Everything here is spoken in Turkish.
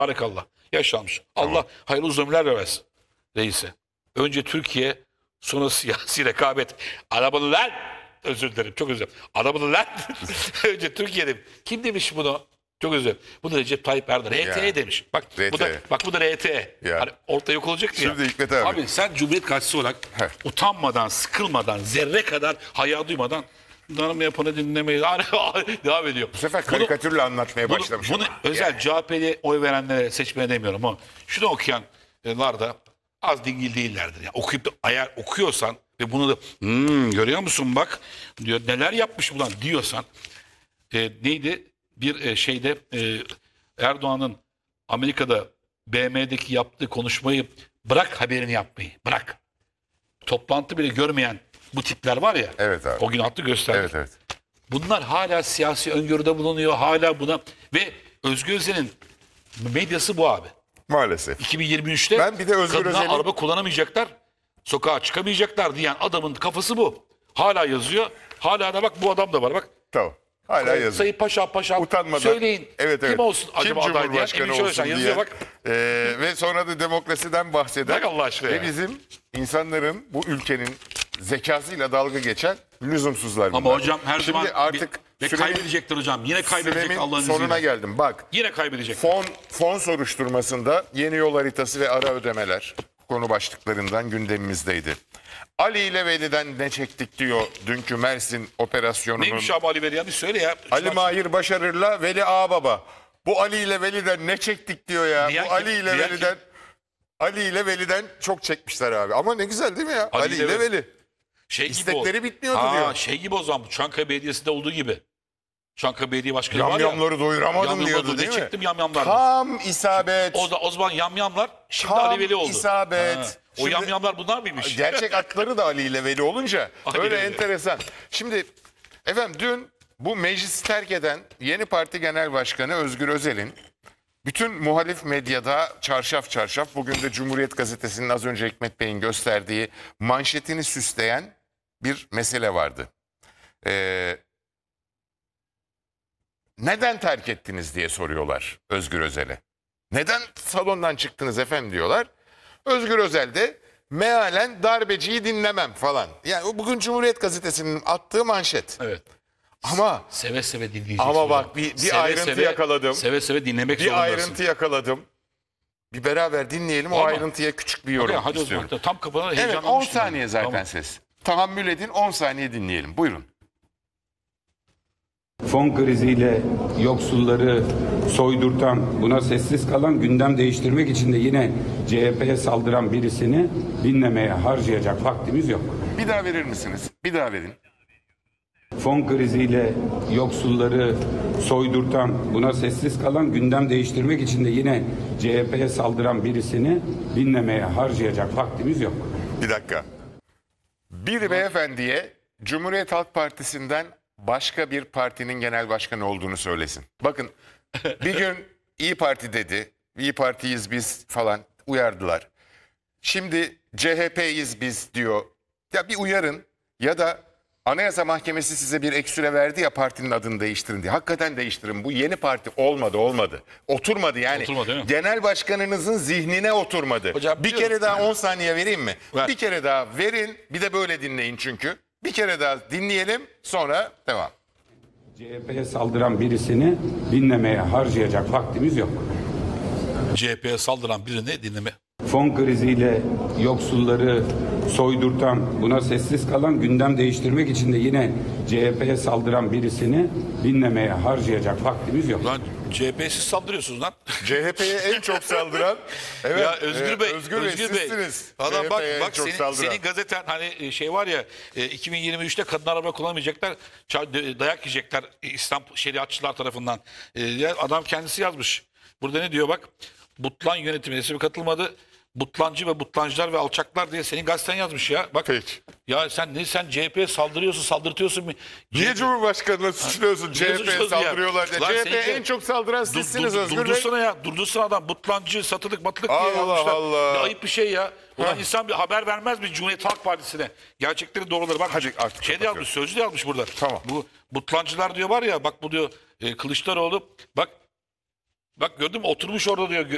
Barakallah. Yaşanmış. Allah hayırlı uzun ömürler versin reise. Önce Türkiye, sonra siyasi rekabet. Arabanı lan! Özür dilerim, çok özür dilerim. Arabanı lan! Önce Türkiye'de. Kim demiş bunu? Çok özür dilerim. Bu da Recep Tayyip Erdoğan. RT demiş. Bak bu da RT. Hani orta yok olacaktı ya. Şimdi Hikmet abi. Abi sen Cumhuriyet Gazetesi olarak utanmadan, sıkılmadan, zerre kadar haya duymadan darma yapanı dinlemeyi devam ediyor. Bu sefer karikatürle anlatmaya başlamış. Bunu özel CHP'li oy verenlere seçmeye demiyorum ama şunu okuyanlar da az dingil değillerdir. Yani okuyup da eğer okuyorsan ve bunu da görüyor musun bak diyor neler yapmış ulan diyorsan neydi bir şeyde Erdoğan'ın Amerika'da BM'deki yaptığı konuşmayı bırak haberini yapmayı bırak. Toplantı bile görmeyen bu tipler var ya. Evet abi. O gün attı gösterdi. Evet evet. Bunlar hala siyasi öngörüde bulunuyor. Hala buna ve Özgür Özel'in medyası bu abi. Maalesef. 2023'te Ben bir de Özgür kadına Özel'in- araba kullanamayacaklar, sokağa çıkamayacaklar diyen adamın kafası bu. Hala yazıyor. Hala da bak bu adam da var bak. Tamam. Hala yazıyor. Sayın Paşa Utanmadan. söyleyin. Evet, evet. Kim olsun acaba Kim aday diyen? Cumhurbaşkanı Emin Şöyle olsun yazıyor diye. bak. Ve sonra da demokrasiden bahseder. Bak Allah aşkına Ve ya. bizim insanların bu ülkenin zekasıyla dalga geçen lüzumsuzlar bunlar. Ama hocam her Şimdi zaman artık ve süremin- kaybedecektir hocam. Yine kaybedecek süremin Allah'ın sonuna izniyle. geldim. Bak Yine kaybedecek. fon soruşturmasında yeni yol haritası ve ara ödemeler konu başlıklarından gündemimizdeydi. Ali ile Veli'den ne çektik diyor dünkü Mersin operasyonunun. Neymiş abi Ali Veli? Bir söyle ya. Ali Mahir Başarır'la Veli Ağababa. Bu Ali ile Veli'den ne çektik diyor ya. Diyen Bu kim? Ali ile Diyen Veli'den Ali ile Veli'den çok çekmişler abi. Ama ne güzel değil mi ya? Ali ile ile Veli. Şey gibi İstekleri o. bitmiyordu diyor. Şey gibi o zaman bu Çankaya Belediyesi'nde olduğu gibi. Çankaya Belediye Başkanı var ya. Yamyamları doyuramadım Yamyamları diyordu değil mi? çektim yamyamlar. Tam isabet. O zaman yamyamlar şimdi Tam Ali Veli oldu. isabet. O Şimdi- yamyamlar bunlar mıymış? Gerçek adları da Ali ile Veli olunca Ali öyle ile Veli. enteresan. Şimdi efendim dün bu meclisi terk eden yeni parti genel başkanı Özgür Özel'in bütün muhalif medyada çarşaf çarşaf bugün de Cumhuriyet Gazetesi'nin az önce Hikmet Bey'in gösterdiği manşetini süsleyen bir mesele vardı. Neden terk ettiniz diye soruyorlar Özgür Özel'e. Neden salondan çıktınız efendim diyorlar. Özgür Özel de mealen darbeciyi dinlemem falan. Yani o bugün Cumhuriyet Gazetesi'nin attığı manşet. Evet. Ama Seve seve dinleyeceğiz. Ama hocam. bak bir Seve ayrıntı seve- yakaladım. Seve seve dinlemek bir zorundasın. ayrıntı yakaladım. Bir beraber dinleyelim o Tamam. ayrıntıya küçük bir yorum Hadi o istiyorum. zaman tam kapına Evet heyecanlanmıştım. 10 saniye zaten Tamam. ses. Tahammül edin 10 saniye dinleyelim. Buyurun. Fon kriziyle yoksulları soydurtan, buna sessiz kalan, gündem değiştirmek için de yine CHP'ye saldıran birisini dinlemeye harcayacak vaktimiz yok. Bir daha verir misiniz? Bir daha verin. Fon kriziyle yoksulları soydurtan, buna sessiz kalan, gündem değiştirmek için de yine CHP'ye saldıran birisini dinlemeye harcayacak vaktimiz yok. Bir dakika. Bir beyefendiye Cumhuriyet Halk Partisi'nden başka bir partinin genel başkanı olduğunu söylesin. Bakın bir gün İyi Parti dedi. İyi Partiyiz biz falan uyardılar. Şimdi CHP'yiz biz diyor. Ya bir uyarın ya da Anayasa Mahkemesi size bir ek süre verdi ya partinin adını değiştirin diye. Hakikaten değiştirin. Bu yeni parti olmadı. Oturmadı yani. Oturmadı, değil mi? Genel başkanınızın zihnine oturmadı. Hocam, bir biliyorum. kere daha 10 saniye vereyim mi? Ver. Bir kere daha verin. Bir de böyle dinleyin çünkü. Bir kere daha dinleyelim sonra devam. CHP'ye saldıran birisini dinlemeye harcayacak vaktimiz yok. CHP'ye saldıran birini dinleme. Fon kriziyle yoksulları soydurtan, buna sessiz kalan, gündem değiştirmek için de yine CHP'ye saldıran birisini dinlemeye harcayacak vaktimiz yok. Lan CHP'ye siz saldırıyorsunuz lan. CHP'ye en çok saldıran evet, Ya Özgür Bey, Özgür Bey sizsiniz. Adam CHP'ye en bak çok saldıran. senin gazeten hani şey var ya 2023'te kadın araba kullanamayacaklar, dayak yiyecekler İslam şeriatçılar tarafından. Ya adam kendisi yazmış. Burada ne diyor bak? Butlan yönetimi resmi katılmadı. Butlancı ve butlancılar ve alçaklar diye senin gazeten yazmış ya. Bak. Peki. Ya sen CHP'ye saldırıyorsun, saldırtıyorsun. Niye Cumhurbaşkanı'na suçluyorsun? CHP'ye suçluyorsun ya? saldırıyorlar diye. Lan CHP'ye senin- en çok saldıran sizsiniz Özgür Bey. Durdursana ya. Durdursana adam. Butlancı, satılık, batılık diye Allah yazmışlar. Allah. Ya ayıp bir şey ya. Ulan insan bir haber vermez mi Cumhuriyet Halk Partisi'ne? Gerçekleri doğruları. Bak Hadi artık şey de yazmış, sözcü de yazmış burada. Tamam. Bu butlancılar diyor var ya bak bu diyor Kılıçdaroğlu bak gördün mü oturmuş orada diyor